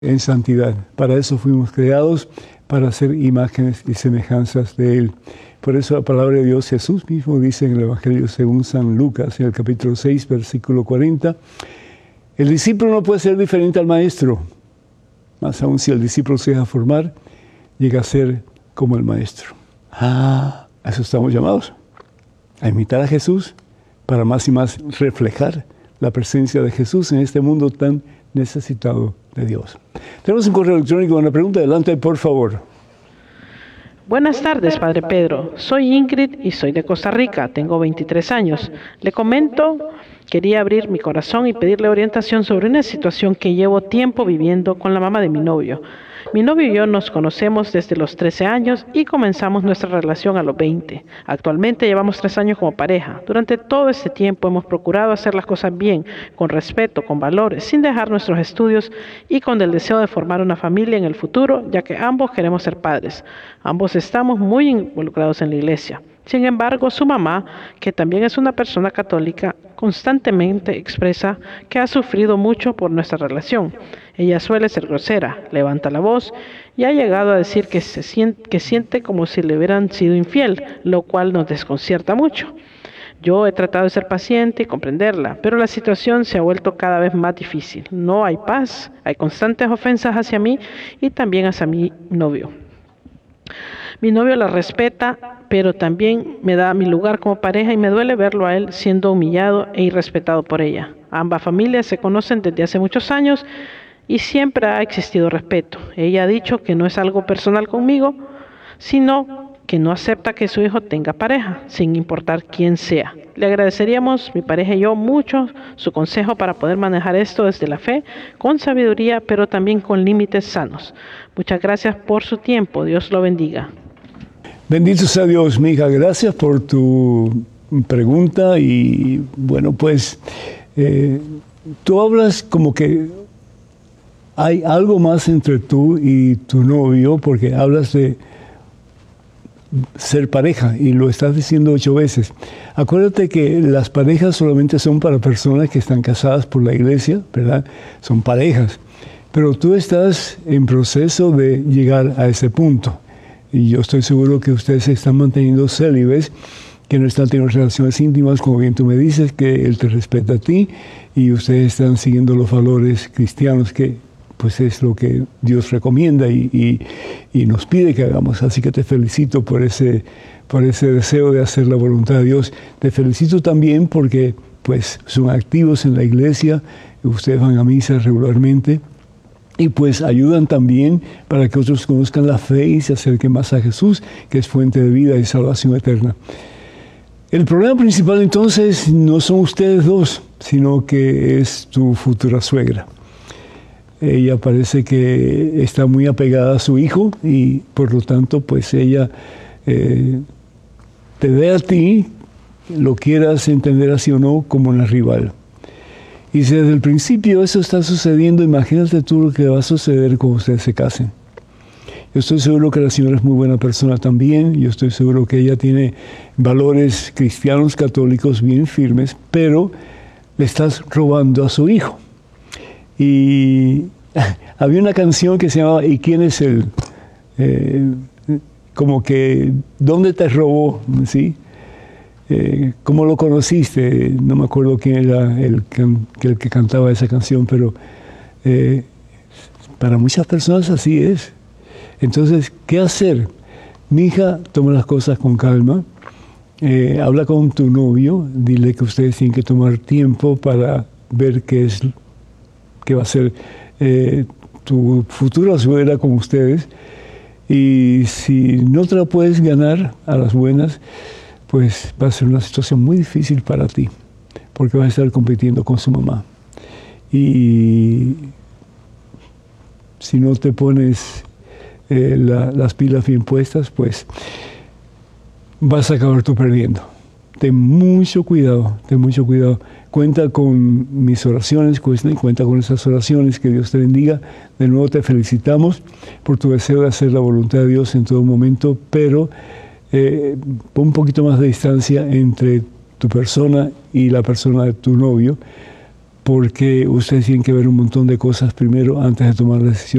en santidad. Para eso fuimos creados, para ser imágenes y semejanzas de Él. Por eso la palabra de Dios, Jesús mismo dice en el Evangelio según San Lucas, en el capítulo 6, versículo 40, el discípulo no puede ser diferente al maestro, más aún si el discípulo se deja formar, llega a ser como el maestro. A eso estamos llamados, a imitar a Jesús para más y más reflejar la presencia de Jesús en este mundo tan necesitado de Dios. Tenemos un correo electrónico, una pregunta, adelante por favor. Buenas tardes, Padre Pedro. Soy Ingrid y soy de Costa Rica. Tengo 23 años. Le comento, quería abrir mi corazón y pedirle orientación sobre una situación que llevo tiempo viviendo con la mamá de mi novio. Mi novio y yo nos conocemos desde los 13 años y comenzamos nuestra relación a los 20. Actualmente llevamos 3 años como pareja. Durante todo este tiempo hemos procurado hacer las cosas bien, con respeto, con valores, sin dejar nuestros estudios y con el deseo de formar una familia en el futuro, ya que ambos queremos ser padres. Ambos estamos muy involucrados en la iglesia. Sin embargo, su mamá, que también es una persona católica, constantemente expresa que ha sufrido mucho por nuestra relación. Ella suele ser grosera, levanta la voz y ha llegado a decir que siente como si le hubieran sido infiel, lo cual nos desconcierta mucho. Yo he tratado de ser paciente y comprenderla, pero la situación se ha vuelto cada vez más difícil. No hay paz, hay constantes ofensas hacia mí y también hacia mi novio. Mi novio la respeta, pero también me da mi lugar como pareja y me duele verlo a él siendo humillado e irrespetado por ella. Ambas familias se conocen desde hace muchos años y siempre ha existido respeto. Ella ha dicho que no es algo personal conmigo, sino que no acepta que su hijo tenga pareja, sin importar quién sea. Le agradeceríamos, mi pareja y yo, mucho su consejo para poder manejar esto desde la fe, con sabiduría, pero también con límites sanos. Muchas gracias por su tiempo. Dios lo bendiga. Bendito sea Dios, mi hija. Gracias por tu pregunta. Y bueno, pues tú hablas como que hay algo más entre tú y tu novio, porque hablas de ser pareja y lo estás diciendo 8 veces. Acuérdate que las parejas solamente son para personas que están casadas por la iglesia, ¿verdad? Son parejas. Pero tú estás en proceso de llegar a ese punto. Y yo estoy seguro que ustedes se están manteniendo célibes, que no están teniendo relaciones íntimas, como bien tú me dices, que él te respeta a ti y ustedes están siguiendo los valores cristianos que pues es lo que Dios recomienda y nos pide que hagamos. Así que te felicito por ese deseo de hacer la voluntad de Dios. Te felicito también porque pues son activos en la iglesia, ustedes van a misa regularmente y pues ayudan también para que otros conozcan la fe y se acerquen más a Jesús, que es fuente de vida y salvación eterna. El problema principal entonces no son ustedes dos, sino que es tu futura suegra. Ella parece que está muy apegada a su hijo y por lo tanto pues ella te ve a ti, lo quieras entender así o no, como una rival. Y si desde el principio eso está sucediendo, imagínate tú lo que va a suceder cuando ustedes se casen. Yo estoy seguro que la señora es muy buena persona también, yo estoy seguro que ella tiene valores cristianos católicos bien firmes, pero le estás robando a su hijo. Y había una canción que se llamaba ¿Y quién es él? Como que, ¿dónde te robó? ¿Sí? ¿Cómo lo conociste? No me acuerdo quién era el que cantaba esa canción, pero para muchas personas así es. Entonces, ¿qué hacer? Mi hija, toma las cosas con calma, habla con tu novio, dile que ustedes tienen que tomar tiempo para ver qué va a ser tu futura suegra con ustedes. Y si no te la puedes ganar a las buenas, pues va a ser una situación muy difícil para ti, porque vas a estar compitiendo con su mamá. Y si no te pones las pilas bien puestas, pues vas a acabar tú perdiendo. Ten mucho cuidado, ten mucho cuidado. Cuenta con mis oraciones, cuenta con esas oraciones, que Dios te bendiga. De nuevo te felicitamos por tu deseo de hacer la voluntad de Dios en todo momento, pero pon un poquito más de distancia entre tu persona y la persona de tu novio, porque ustedes tienen que ver un montón de cosas primero antes de tomar la decisión.